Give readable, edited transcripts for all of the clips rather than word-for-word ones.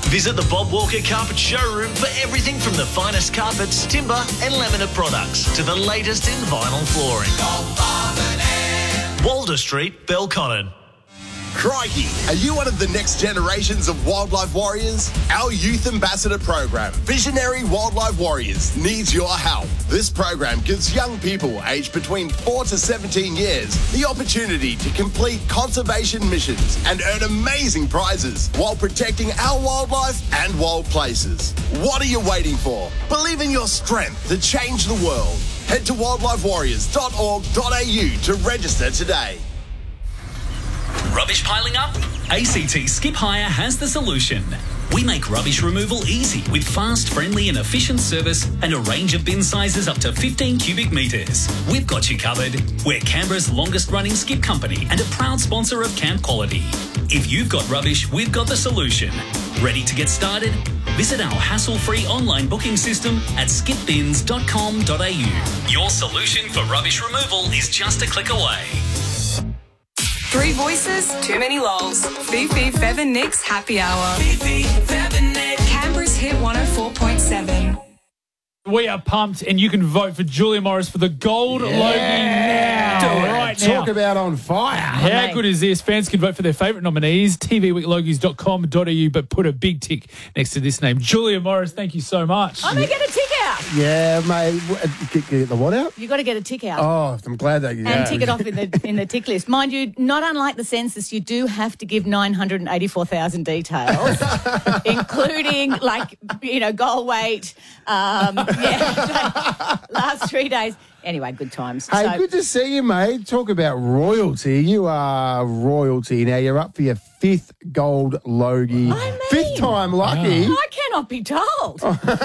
Visit the Bob Walker Carpet Showroom for everything from the finest carpets, timber and laminate products to the latest in vinyl flooring. Walder Street, Belconnen. Crikey, are you one of the next generations of wildlife warriors? Our youth ambassador program, Visionary Wildlife Warriors, needs your help. This program gives young people aged between 4 to 17 years the opportunity to complete conservation missions and earn amazing prizes while protecting our wildlife and wild places. What are you waiting for? Believe in your strength to change the world. Head to wildlifewarriors.org.au to register today. Rubbish piling up? ACT Skip Hire has the solution. We make rubbish removal easy with fast, friendly and efficient service and a range of bin sizes up to 15 cubic metres. We've got you covered. We're Canberra's longest running skip company and a proud sponsor of Camp Quality. If you've got rubbish, we've got the solution. Ready to get started? Visit our hassle-free online booking system at skipbins.com.au. Your solution for rubbish removal is just a click away. Three voices, too many lols. Fifi, Fev and Nick's Happy Hour. Fifi, Fev and Nick. Canberra's Hit 104.7. We are pumped, and you can vote for Julia Morris for the Gold Logie now. Right now. Talk about on fire. How good is this? Fans can vote for their favourite nominees, tvweeklogies.com.au, but put a big tick next to this name. Julia Morris, thank you so much. I'm going to get a tick out. Yeah, mate. Get the what out? You've got to get a tick out. Oh, I'm glad that you and tick it off in the tick list. Mind you, not unlike the census, you do have to give 984,000 details, including, goal weight, last 3 days. Anyway, good times. Hey, good to see you, mate. Talk about royalty. You are royalty. Now, you're up for your fifth gold Logie. Fifth time lucky. I cannot be told.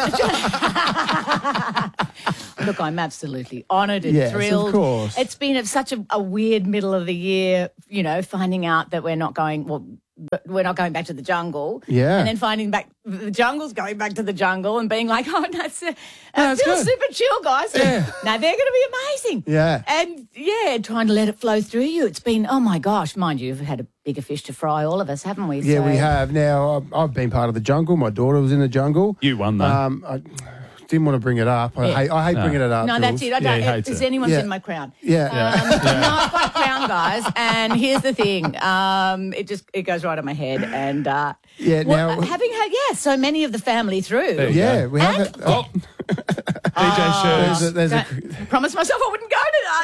Look, I'm absolutely honoured and thrilled. Of course. It's been such a weird middle of the year, finding out that we're not going back to the jungle. Yeah. And then finding the jungle's going back to the jungle and being like, oh, that's feels good. super chill, guys. Yeah. Now, they're going to be amazing. Yeah. And, trying to let it flow through you. It's been, oh, my gosh. Mind you, we've had a bigger fish to fry, all of us, haven't we? Yeah, we have. Now, I've been part of the jungle. My daughter was in the jungle. You won, though. I didn't want to bring it up. I hate bringing it up. No, that's it. I don't. Is anyone's in my crown? Yeah. No, I've got a crown, guys. And here's the thing. It goes right on my head. And now having had so many of the family through. Yeah, we have it. DJ Shirts. Promised myself I wouldn't go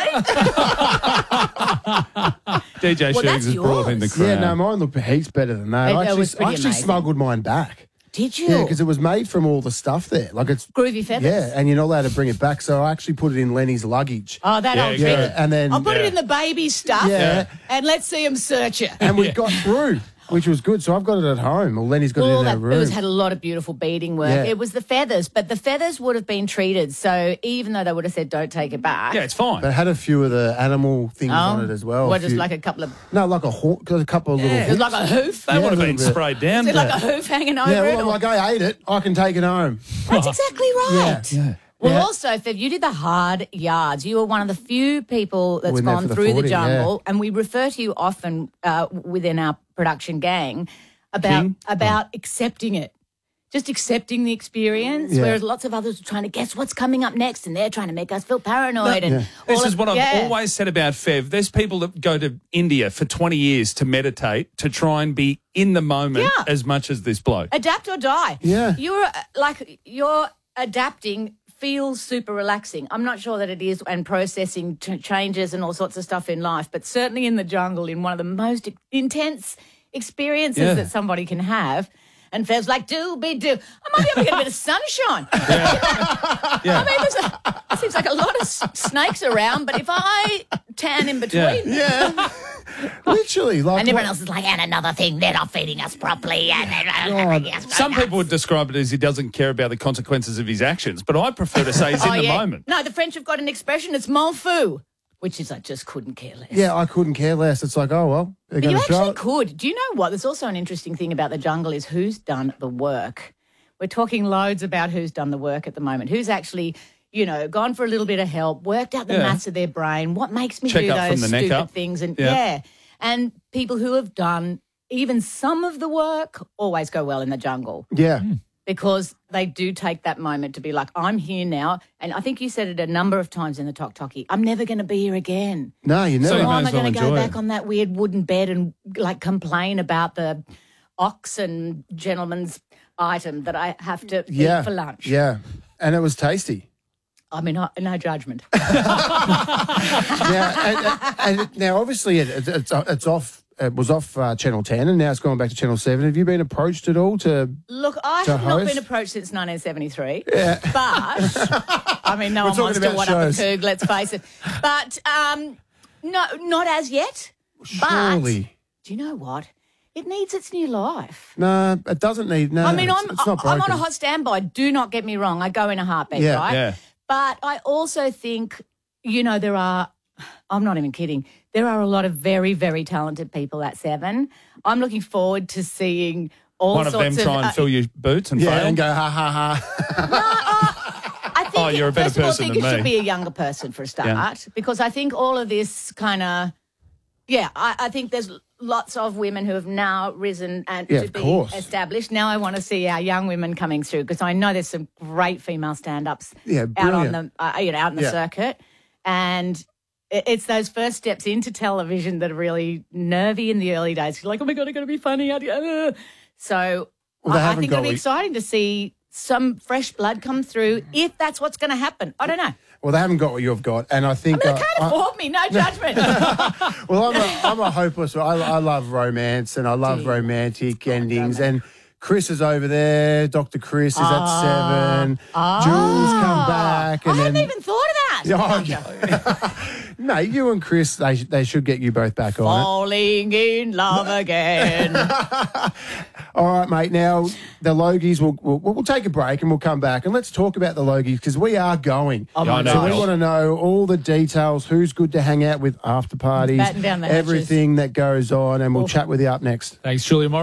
today. DJ Shirts has brought in the crown. Yeah, no, mine looked heaps better than that. I actually smuggled mine back. Did you? Yeah, because it was made from all the stuff there. It's Groovy Feathers. Yeah, and you're not allowed to bring it back, so I actually put it in Lenny's luggage. Oh, that old trick. And then I'll put it in the baby stuff. Yeah. And let's see him search it. And we got through, which was good. So I've got it at home. Well, Lenny's got it in her room. It had a lot of beautiful beading work. Yeah. It was the feathers, but the feathers would have been treated. So even though they would have said, don't take it back. Yeah, it's fine. But it had a few of the animal things on it as well. What, just like a couple of... No, like a couple of little... It was like a hoof. They would have been sprayed down. Is it like a hoof hanging over Yeah, it? well, I ate it. I can take it home. That's exactly right. Yeah. Well, also, Fev, you did the hard yards. You were one of the few people that's gone through the jungle, and we refer to you often within our production gang about accepting it. Just accepting the experience, whereas lots of others are trying to guess what's coming up next, and they're trying to make us feel paranoid. This is what I've always said about Fev. There's people that go to India for 20 years to meditate, to try and be in the moment as much as this bloke. Adapt or die. Yeah. You're adapting feels super relaxing. I'm not sure that it is, and processing changes and all sorts of stuff in life, but certainly in the jungle, in one of the most intense experiences that somebody can have. And Fev's like, do. I might be able to get a bit of sunshine. I mean, there seems like a lot of snakes around, but if I tan in between. Yeah. Literally. And everyone else is like, and another thing, they're not feeding us properly. Some people would describe it as he doesn't care about the consequences of his actions, but I prefer to say he's in the moment. No, the French have got an expression, it's m'en fou, which is I just couldn't care less. Yeah, I couldn't care less. It's like, oh, well, they're going to you actually could. Do you know what? There's also an interesting thing about the jungle is who's done the work. We're talking loads about who's done the work at the moment, who's actually, gone for a little bit of help, worked out the maths of their brain, what makes me do those stupid things. And and people who have done even some of the work always go well in the jungle. Yeah. Because they do take that moment to be like, I'm here now. And I think you said it a number of times in the Tok Toki, I'm never going to be here again. No, you never. So you Why might am I as well going to go enjoy back it. on that weird wooden bed and like complain about the oxen gentleman's item that I have to eat for lunch? Yeah. And it was tasty. I mean, no judgment. Now, obviously, it's off. It was off Channel 10, and now it's gone back to Channel 7. Have you been approached at all to? Look, I to have not host? been approached since 1973. Yeah. But, I mean, no one talking wants to about what up a shows. coog, let's face it. But, no, not as yet. Surely. But, do you know what? It needs its new life. No, it doesn't need. No, I mean, it's not I'm on broken. a hot standby. Do not get me wrong. I go in a heartbeat, Yeah. right? Yeah. But I also think, there are, I'm not even kidding, there are a lot of very, very talented people at 7. I'm looking forward to seeing all One of sorts them try and fill your boots and Yeah, fail. and go ha ha ha. I think Oh, you're a better first of all, I person think than it me. should be a younger person for a start, because I think all of this kind of, I think there's lots of women who have now risen and Yeah, to of be course. established. Now I want to see our young women coming through, because I know there's some great female stand-ups Yeah, out on brilliant. the out in the Yeah. circuit, and it's those first steps into television that are really nervy in the early days. You're like, oh my God, I'm going to be funny. So Well, they I haven't think got it'll be what- exciting to see some fresh blood come through, if that's what's going to happen. I don't know. Well, they haven't got what you've got, and I think. They can't afford me, no judgment. Well, I'm a hopeless. I love romance, and I love romantic endings. And Chris is over there. Dr. Chris is at 7. Jules come back, I and hadn't then. even thought of that. Oh, yeah. No, you and Chris, they should get you both back on Falling in love again. it. All right, mate. Now, the Logies, we'll take a break and we'll come back. And let's talk about the Logies, because we are going. Oh, my I know. So we gosh. want to know all the details, who's good to hang out with after parties, Batten down the hatches. everything that goes on, and we'll chat with you up next. Thanks, Julia Morris.